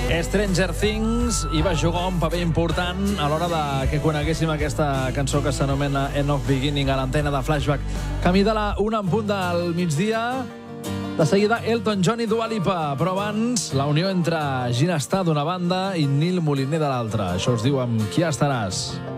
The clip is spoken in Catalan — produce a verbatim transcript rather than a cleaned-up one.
Stranger Things i va jugar un paper important a l'hora de que coneguéssim aquesta cançó que s'anomena End of Beginning a l'antena de Flashback. Camí de la una en punt del migdia. De seguida, Elton John i Dua Lipa, però abans, la unió entre Gina Starr d'una banda i Nil Moliner de l'altra. Això es diu Amb qui estaràs.